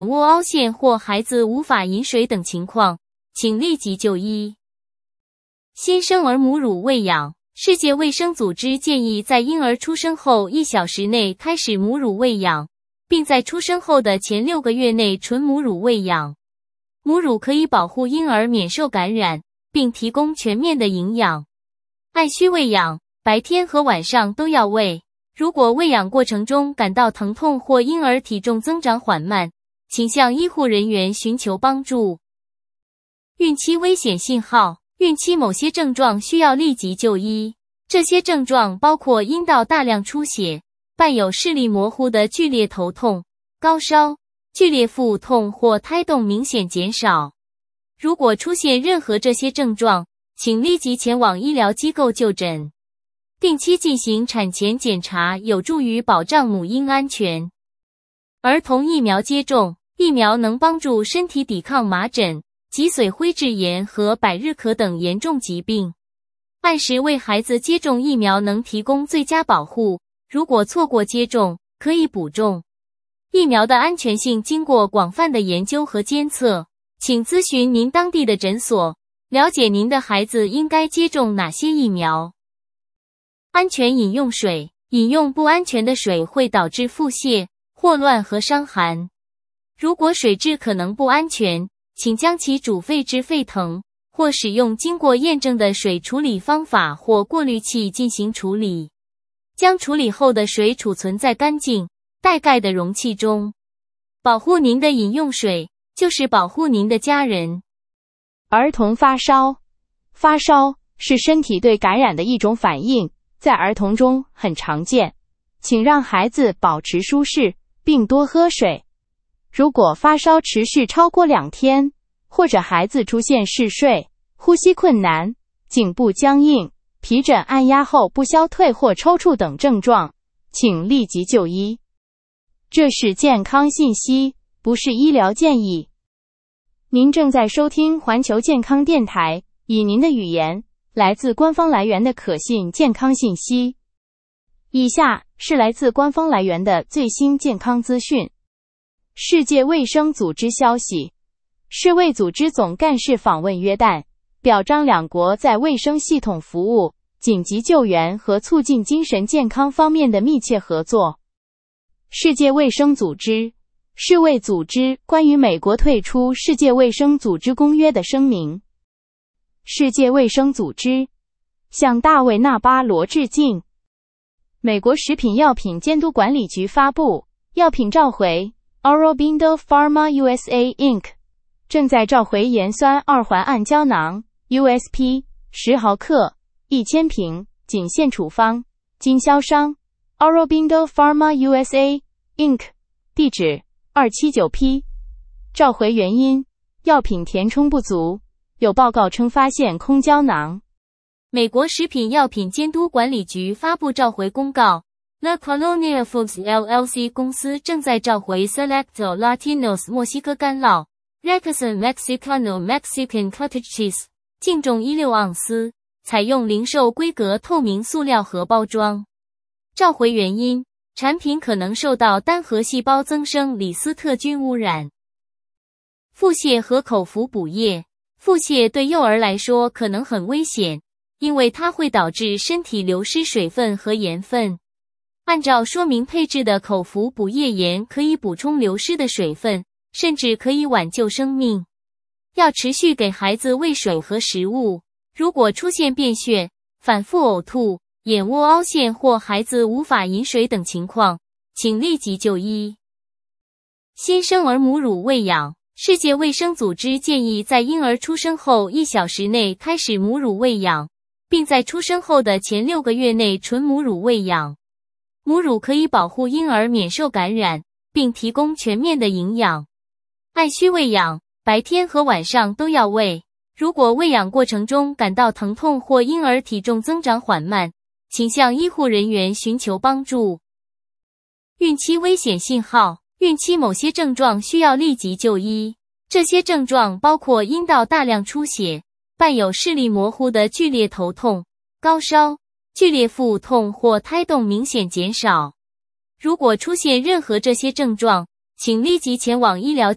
窝凹陷或孩子无法饮水等情况，请立即就医。新生儿母乳喂养，世界卫生组织建议在婴儿出生后1小时内开始母乳喂养，并在出生后的前6个月内纯母乳喂养。母乳可以保护婴儿免受感染，并提供全面的营养。按需喂养，白天和晚上都要喂。如果喂养过程中感到疼痛或婴儿体重增长缓慢，请向医护人员寻求帮助。孕期危险信号，孕期某些症状需要立即就医。这些症状包括阴道大量出血，伴有视力模糊的剧烈头痛、高烧、剧烈腹痛或胎动明显减少。如果出现任何这些症状，请立即前往医疗机构就诊。定期进行产前检查有助于保障母婴安全。儿童疫苗接种，疫苗能帮助身体抵抗麻疹、脊髓灰质炎和百日咳等严重疾病。按时为孩子接种疫苗能提供最佳保护，如果错过接种，可以补种。疫苗的安全性经过广泛的研究和监测，请咨询您当地的诊所，了解您的孩子应该接种哪些疫苗。安全饮用水，饮用不安全的水会导致腹泻、霍乱和伤寒。如果水质可能不安全，请将其煮沸至沸腾，或使用经过验证的水处理方法或过滤器进行处理。将处理后的水储存在干净、带盖的容器中。保护您的饮用水，就是保护您的家人。 儿童发烧，发烧是身体对感染的一种反应，在儿童中很常见，请让孩子保持舒适，并多喝水。如果发烧持续超过2天，或者孩子出现嗜睡、呼吸困难、颈部僵硬、皮疹按压后不消退或抽搐等症状，请立即就医。这是健康信息，不是医疗建议。您正在收听环球健康电台，以您的语言来自官方来源的可信健康信息。以下是来自官方来源的最新健康资讯。世界卫生组织消息，世卫组织总干事访问约旦，表彰两国在卫生系统服务、紧急救援和促进精神健康方面的密切合作。世界卫生组织，世卫组织关于美国退出世界卫生组织公约的声明。世界卫生组织向大卫·纳巴罗致敬。美国食品药品监督管理局发布，药品召回 Aurobindo Pharma USA Inc. 正在召回盐酸二环胺胶囊 USP 10毫克1000瓶，仅限处方，经销商 Aurobindo Pharma USA Inc. 地址 279P。 召回原因，药品填充不足，有报告称发现空胶囊。 美国食品药品监督管理局发布召回公告， La Colonia Foods LLC 公司正在召回 Selecto Latinos 墨西哥干酪 Rexon Mexicano Mexican Cottage Cheese， 净重16盎司，采用零售规格透明塑料盒包装。召回原因，产品可能受到单核细胞增生李斯特菌污染。腹泻和口服补液，腹泻对幼儿来说可能很危险，因为它会导致身体流失水分和盐分。按照说明配置的口服补液盐可以补充流失的水分，甚至可以挽救生命。要持续给孩子喂水和食物。如果出现便血、反复呕吐、眼窝凹陷或孩子无法饮水等情况，请立即就医。新生儿母乳喂养，世界卫生组织建议在婴儿出生后1小时内开始母乳喂养，并在出生后的前6个月内纯母乳喂养。母乳可以保护婴儿免受感染，并提供全面的营养。按需喂养，白天和晚上都要喂。如果喂养过程中感到疼痛或婴儿体重增长缓慢，请向医护人员寻求帮助。孕期危险信号，孕期某些症状需要立即就医。这些症状包括阴道大量出血，伴有视力模糊的剧烈头痛、高烧、剧烈腹痛或胎动明显减少。如果出现任何这些症状，请立即前往医疗